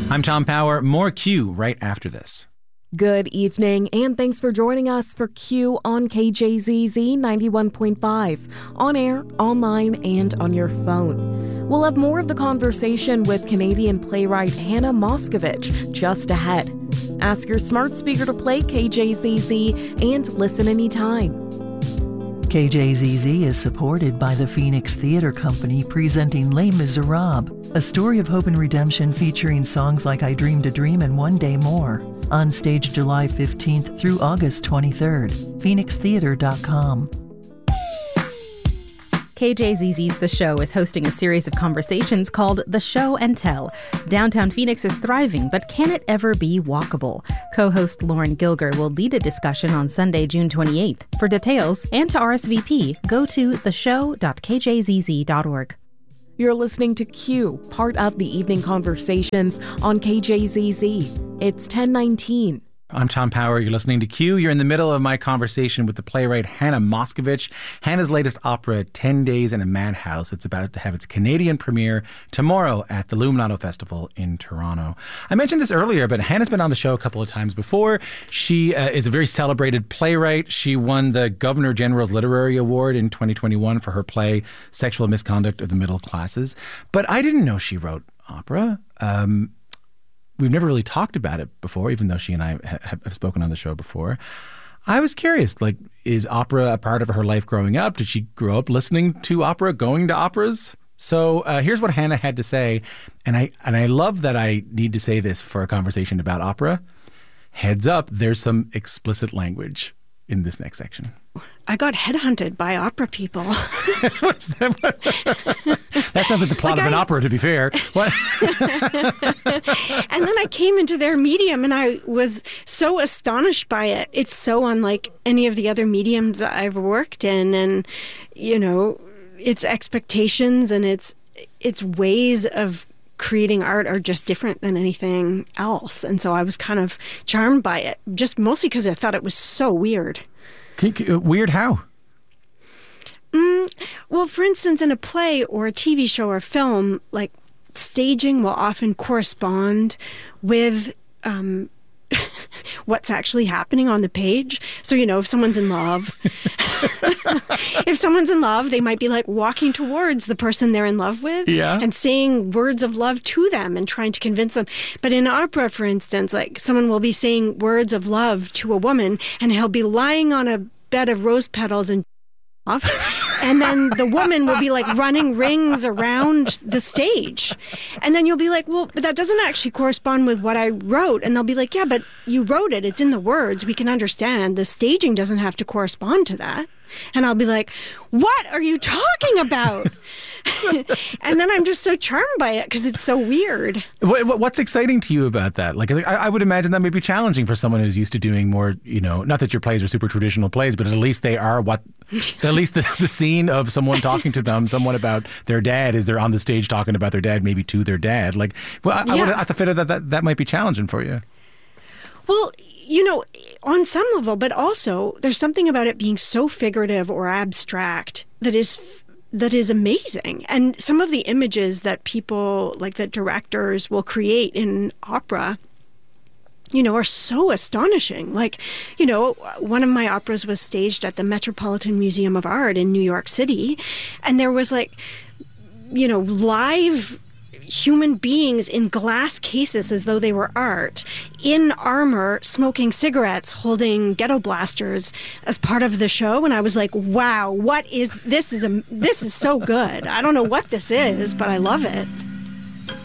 I'm Tom Power. More Q right after this. Good evening, and thanks for joining us for Q on KJZZ 91.5, on air, online, and on your phone. We'll have more of the conversation with Canadian playwright Hannah Moscovich just ahead. Ask your smart speaker to play KJZZ and listen anytime. KJZZ is supported by the Phoenix Theatre Company presenting Les Miserables, a story of hope and redemption featuring songs like I Dreamed a Dream and One Day More. On stage July 15th through August 23rd. PhoenixTheatre.com. KJZZ's The Show is hosting a series of conversations called The Show and Tell. Downtown Phoenix is thriving, but can it ever be walkable? Co-host Lauren Gilger will lead a discussion on Sunday, June 28th. For details and to RSVP, go to theshow.kjzz.org. You're listening to Q, part of the evening conversations on KJZZ. It's 10:19. I'm Tom Power. You're listening to Q. You're in the middle of my conversation with the playwright Hannah Moscovich. Hannah's latest opera, 10 Days in a Madhouse. It's about to have its Canadian premiere tomorrow at the Luminato Festival in Toronto. I mentioned this earlier, but Hannah's been on the show a couple of times before. She is a very celebrated playwright. She won the Governor General's Literary Award in 2021 for her play Sexual Misconduct of the Middle Classes. But I didn't know she wrote opera. We've never really talked about it before, even though she and I have spoken on the show before. I was curious, like, is opera a part of her life growing up? Did she grow up listening to opera, going to operas? So here's what Hannah had to say, and I love that I need to say this for a conversation about opera. Heads up, there's some explicit language in this next section. I got headhunted by opera people. What is that? That sounds like the plot of an opera, to be fair. What? And then I came into their medium and I was so astonished by it. It's so unlike any of the other mediums I've worked in. And, you know, its expectations and its ways of creating art are just different than anything else. And so I was kind of charmed by it, just mostly because I thought it was so weird. Weird how? Well, for instance, in a play or a TV show or film, like, staging will often correspond with what's actually happening on the page. So, you know, if someone's in love, they might be like walking towards the person they're in love with and saying words of love to them and trying to convince them. But in opera, for instance, like, someone will be saying words of love to a woman and he'll be lying on a bed of rose petals and and then the woman will be like running rings around the stage. And then you'll be like, well, but that doesn't actually correspond with what I wrote. And they'll be like, yeah, but you wrote it. It's in the words. We can understand. The staging doesn't have to correspond to that. And I'll be like, what are you talking about? And then I'm just so charmed by it because it's so weird. What's exciting to you about that? Like, I would imagine that may be challenging for someone who's used to doing more, you know, not that your plays are super traditional plays, but at least they are at least the scene of someone talking to them, someone about their dad, is they're on the stage talking about their dad, maybe to their dad. Like, well, I would have to fit that might be challenging for you. Well, you know, on some level, but also there's something about it being so figurative or abstract that is amazing. And some of the images that people, like that directors will create in opera, you know, are so astonishing. Like, you know, one of my operas was staged at the Metropolitan Museum of Art in New York City. And there was, like, you know, live human beings in glass cases as though they were art, in armor, smoking cigarettes, holding ghetto blasters as part of the show. And I was like, wow, what is this? This is so good. I don't know what this is, but I love it.